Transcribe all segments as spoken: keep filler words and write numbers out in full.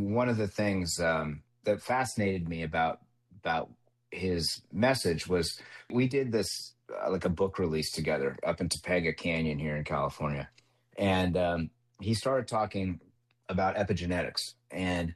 one of the things um, that fascinated me about about his message was we did this uh, like a book release together up in Topanga Canyon here in California, and um, he started talking about epigenetics and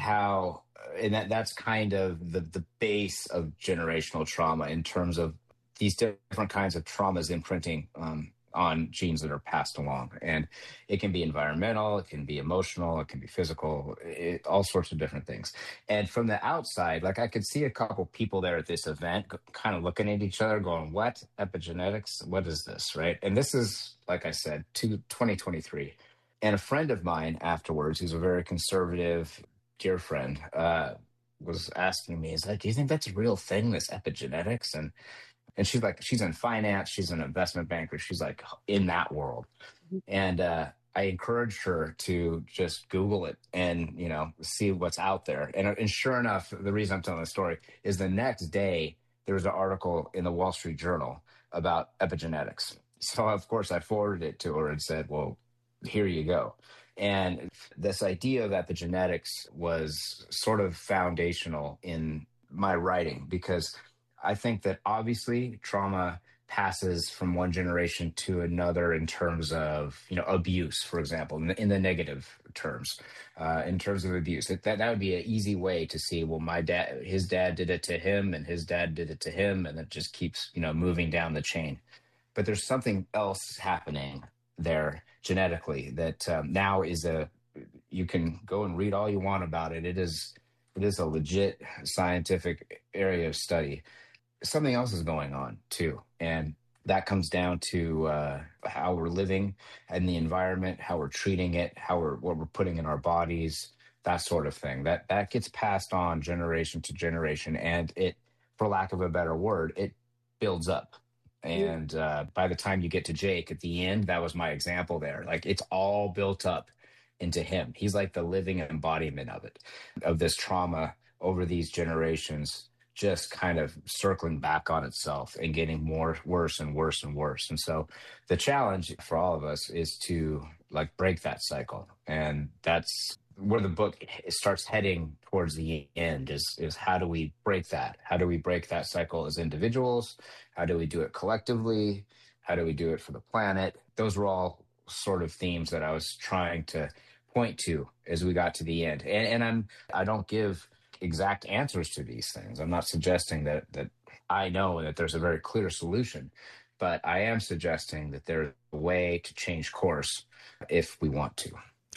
how uh, and that that's kind of the the base of generational trauma in terms of these different kinds of traumas imprinting um, on genes that are passed along. And it can be environmental, it can be emotional, it can be physical, it, all sorts of different things. And from the outside, like I could see a couple people there at this event kind of looking at each other going, what? Epigenetics? What is this? Right. And this is, like I said, to twenty twenty-three. And a friend of mine afterwards, who's a very conservative, dear friend, uh, was asking me, he's like, do you think that's a real thing, this epigenetics? And And she's like, she's in finance, she's an investment banker, she's like in that world. And uh, I encouraged her to just Google it and, you know, see what's out there. And, and sure enough, the reason I'm telling the story is the next day, there was an article in the Wall Street Journal about epigenetics. So, of course, I forwarded it to her and said, well, here you go. And this idea of epigenetics was sort of foundational in my writing because I think that obviously trauma passes from one generation to another in terms of, you know, abuse, for example, in the, in the negative terms, uh, in terms of abuse. That, that that would be an easy way to see, well, my dad, his dad did it to him and his dad did it to him. And it just keeps, you know, moving down the chain. But there's something else happening there genetically that um, now is a, you can go and read all you want about it. It is, it is a legit scientific area of study. Something else is going on too. And that comes down to uh, how we're living and the environment, how we're treating it, how we're, what we're putting in our bodies, that sort of thing. That, that gets passed on generation to generation. And it, for lack of a better word, it builds up. And uh, by the time you get to Jake at the end, that was my example there. Like it's all built up into him. He's like the living embodiment of it, of this trauma over these generations, just kind of circling back on itself and getting more worse and worse and worse. And so the challenge for all of us is to like break that cycle. And that's where the book starts heading towards the end is, is how do we break that? How do we break that cycle as individuals? How do we do it collectively? How do we do it for the planet? Those were all sort of themes that I was trying to point to as we got to the end. And, and I'm, I don't give exact answers to these things. I'm not suggesting that that I know that there's a very clear solution, but I am suggesting that there's a way to change course if we want to.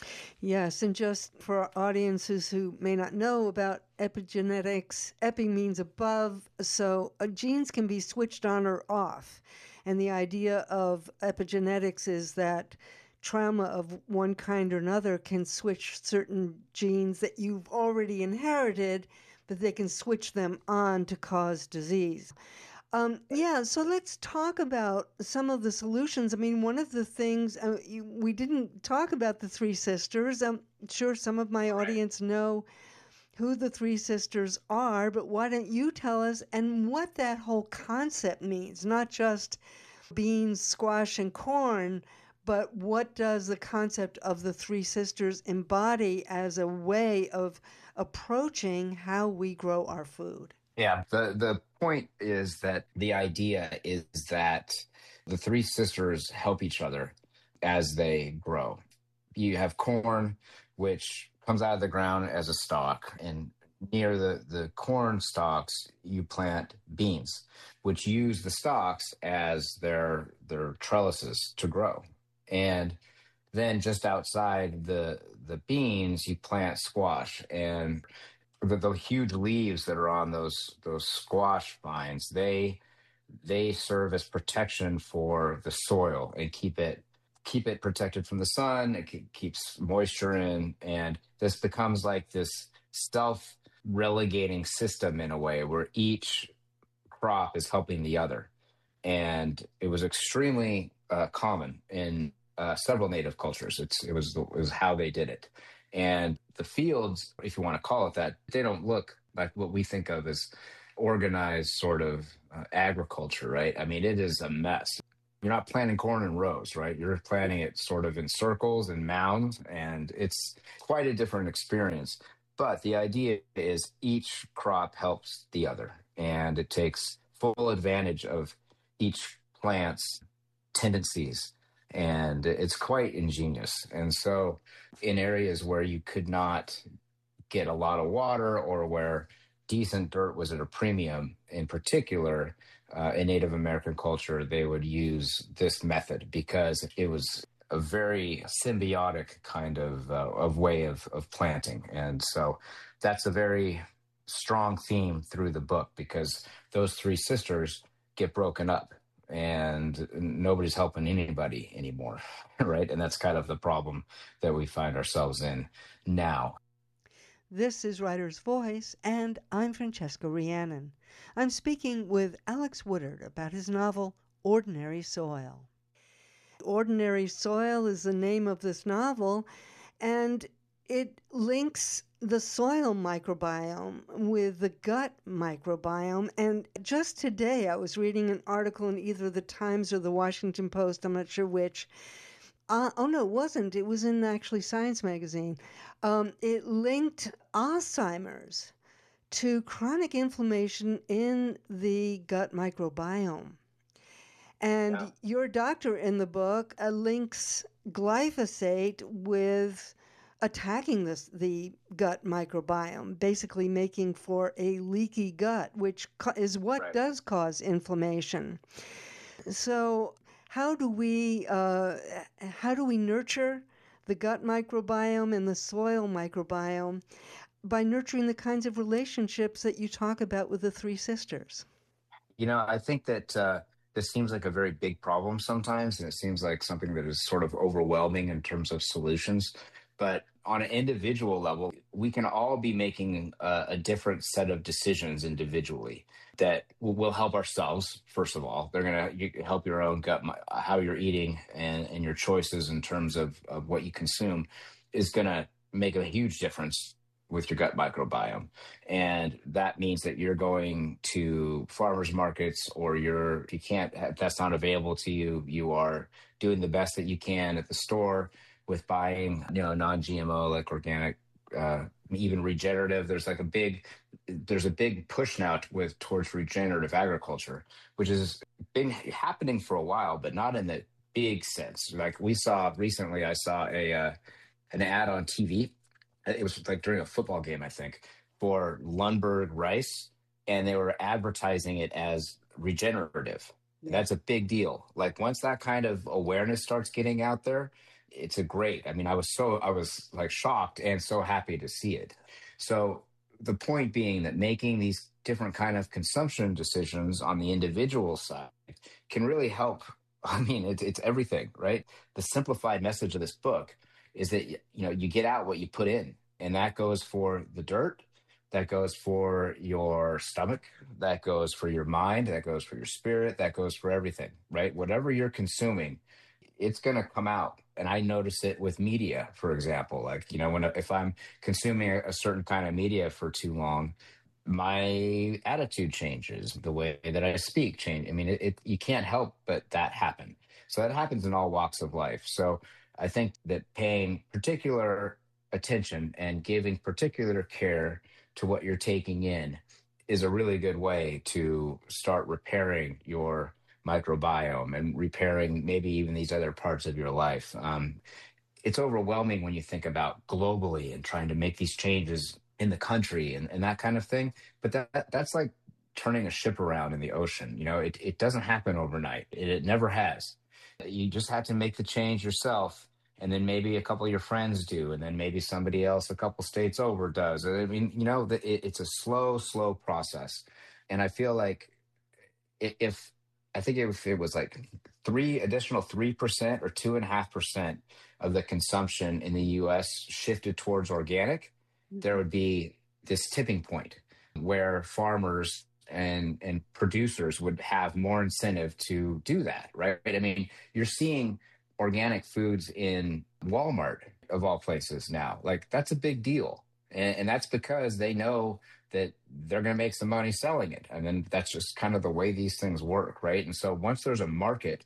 Yes, and just for our audiences who may not know about epigenetics, epi means above, so uh, genes can be switched on or off. And the idea of epigenetics is that trauma of one kind or another can switch certain genes that you've already inherited, but they can switch them on to cause disease. Um, yeah, so let's talk about some of the solutions. I mean, one of the things, uh, you, we didn't talk about the three sisters. I'm sure some of my audience know who the three sisters are, but why don't you tell us and what that whole concept means, not just beans, squash, and corn, but what does the concept of the three sisters embody as a way of approaching how we grow our food? Yeah, the, the point is that the idea is that the three sisters help each other as they grow. You have corn, which comes out of the ground as a stalk, and near the, the corn stalks, you plant beans, which use the stalks as their their trellises to grow. And then just outside the the beans, you plant squash, and the, the huge leaves that are on those those squash vines, they they serve as protection for the soil and keep it keep it protected from the sun. It keeps moisture in, and this becomes like this self-relegating system in a way where each crop is helping the other. And it was extremely uh, common in uh, several native cultures. It's, it was, it was how they did it. And the fields, if you want to call it that, they don't look like what we think of as organized sort of uh, agriculture, right? I mean, it is a mess. you're not planting corn in rows, right? You're planting it sort of in circles and mounds, and it's quite a different experience. But the idea is each crop helps the other, and it takes full advantage of each plant's tendencies. And it's quite ingenious. And so, in areas where you could not get a lot of water or where decent dirt was at a premium, in particular, uh, in Native American culture, they would use this method because it was a very symbiotic kind of uh, of way of of planting, and so that's a very strong theme through the book because those three sisters get broken up and nobody's helping anybody anymore, right? And that's kind of the problem that we find ourselves in now. This is Writer's Voice, and I'm Francesca Rhiannon. I'm speaking with Alex Woodard about his novel, Ordinary Soil. Ordinary Soil is the name of this novel, and it links the soil microbiome with the gut microbiome. And just today, I was reading an article in either the Times or the Washington Post, I'm not sure which. Uh, oh, no, it wasn't. It was in actually Science magazine. Um, it linked Alzheimer's to chronic inflammation in the gut microbiome. And yeah. Your doctor in the book uh, links glyphosate with attacking this, the gut microbiome, basically making for a leaky gut, which co- is what right. does cause inflammation. So how do we uh, how do we nurture the gut microbiome and the soil microbiome? By nurturing the kinds of relationships that you talk about with the three sisters. You know, I think that uh, this seems like a very big problem sometimes, and it seems like something that is sort of overwhelming in terms of solutions. But on an individual level, we can all be making a, a different set of decisions individually that will, will help ourselves, first of all. They're going to help your own gut, how you're eating, and, and your choices in terms of, of what you consume is going to make a huge difference with your gut microbiome. And that means that you're going to farmers markets, or you're, if you can't, if that's not available to you, you are doing the best that you can at the store with buying, you know, non-G M O, like organic, uh, even regenerative. There's like a big, there's a big push now with towards regenerative agriculture, which has been happening for a while, but not in the big sense. Like we saw recently, I saw a uh, an ad on T V. It was like during a football game, I think, for Lundberg rice, and they were advertising it as regenerative. Yeah. That's a big deal. Like once that kind of awareness starts getting out there, it's a great, I mean, I was so, I was like shocked and so happy to see it. So the point being that making these different kind of consumption decisions on the individual side can really help. I mean, it's, it's everything, right? The simplified message of this book is that, you know, you get out what you put in, and that goes for the dirt, that goes for your stomach, that goes for your mind, that goes for your spirit, that goes for everything, right? Whatever you're consuming, it's going to come out. And I notice it with media, for example, like, you know, when, if I'm consuming a, a certain kind of media for too long, my attitude changes, the way that I speak change. I mean, it, it you can't help but that happen. So that happens in all walks of life. So I think that paying particular attention and giving particular care to what you're taking in is a really good way to start repairing your microbiome and repairing maybe even these other parts of your life. Um, it's overwhelming when you think about globally and trying to make these changes in the country and, and that kind of thing. But that that's like turning a ship around in the ocean. You know, it, it doesn't happen overnight. It, it never has. You just have to make the change yourself. And then maybe a couple of your friends do. And then maybe somebody else a couple states over does. I mean, you know, it, it's a slow, slow process. And I feel like if, I think if it was like three additional three percent or two and a half percent of the consumption in the U S shifted towards organic, there would be this tipping point where farmers and and producers would have more incentive to do that, right? I mean, you're seeing organic foods in Walmart, of all places now. Like, that's a big deal. And, and that's because they know that they're going to make some money selling it. And then that's just kind of the way these things work, right? And so once there's a market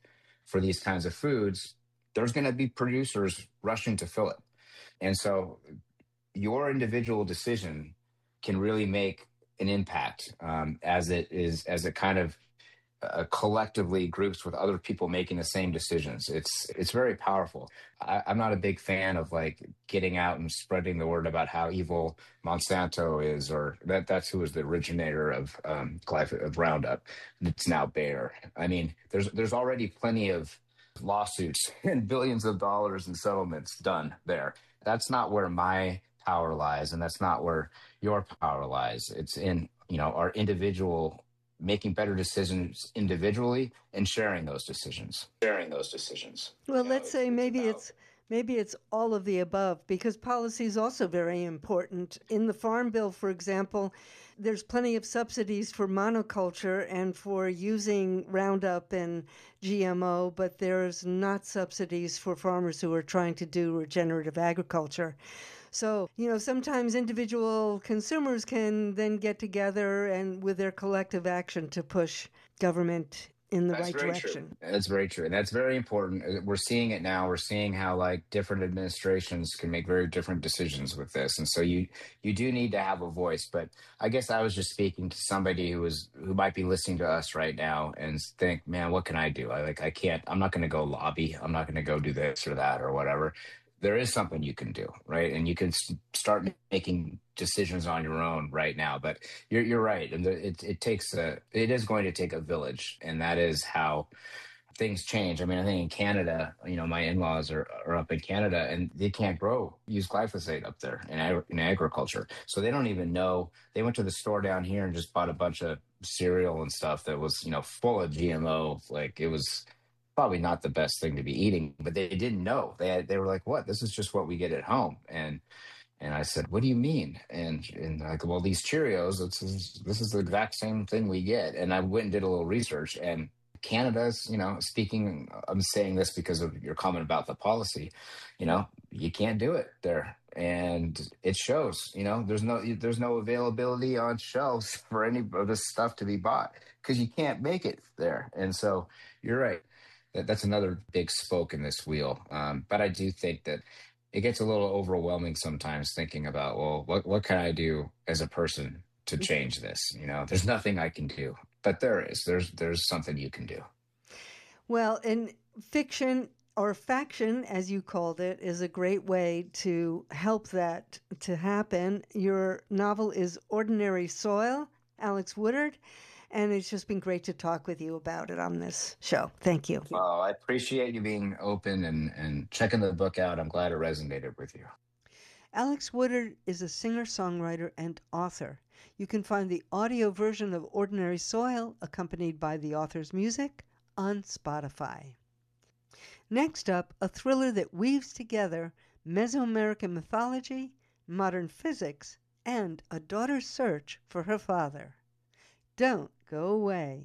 for these kinds of foods, there's going to be producers rushing to fill it. And so your individual decision can really make an impact, um, as it is, as it kind of uh, collectively groups with other people making the same decisions. It's it's very powerful. I, I'm not a big fan of like getting out and spreading the word about how evil Monsanto is, or that that's who was the originator of um, glyphosate, of Roundup. It's now Bayer. I mean, there's there's already plenty of lawsuits and billions of dollars in settlements done there. That's not where my power lies, and that's not where your power lies. It's in, you know, our individual making better decisions individually and sharing those decisions. Sharing those decisions. Well, You know, let's it's, say it's maybe about it's maybe it's all of the above, because policy is also very important. In the Farm Bill, for example, there's plenty of subsidies for monoculture and for using Roundup and G M O, but there's not subsidies for farmers who are trying to do regenerative agriculture. So, you know, sometimes individual consumers can then get together and with their collective action to push government in the That's right very true. direction. That's very true. And that's very important. Uh, We're seeing it now. We're seeing how like different administrations can make very different decisions with this. And so you you do need to have a voice. But I guess I was just speaking to somebody who was who might be listening to us right now and think, man, what can I do? I like I can't, I'm not gonna go lobby. I'm not gonna go do this or that or whatever. There is something you can do, right? And you can s- start making decisions on your own right now. But you're you're right, and the, it it takes a it is going to take a village, and that is how things change. I mean, I think in Canada, you know, my in-laws are, are up in Canada, and they can't grow use glyphosate up there in ag- in agriculture, so they don't even know. They went to the store down here and just bought a bunch of cereal and stuff that was, you know, full of G M O. Like it was probably not the best thing to be eating, but they didn't know. They had, they were like, "What? This is just what we get at home." And and I said, "What do you mean?" And and like, "Well, these Cheerios, this is this is the exact same thing we get." And I went and did a little research, and Canada's, you know, speaking, I'm saying this because of your comment about the policy, you know, you can't do it there. And it shows, you know, there's no there's no availability on shelves for any of this stuff to be bought because you can't make it there. And so you're right. That, that's another big spoke in this wheel. Um, but I do think that it gets a little overwhelming sometimes thinking about, well, what, what can I do as a person to change this? You know, there's nothing I can do, but there is, there's, there's something you can do. Well, and fiction or faction, as you called it, is a great way to help that to happen. Your novel is Ordinary Soil, Alex Woodard, and it's just been great to talk with you about it on this show. Thank you. Well, I appreciate you being open and, and checking the book out. I'm glad it resonated with you. Alex Woodard is a singer-songwriter and author. You can find the audio version of Ordinary Soil, accompanied by the author's music, on Spotify. Next up, a thriller that weaves together Mesoamerican mythology, modern physics, and a daughter's search for her father. Don't go away.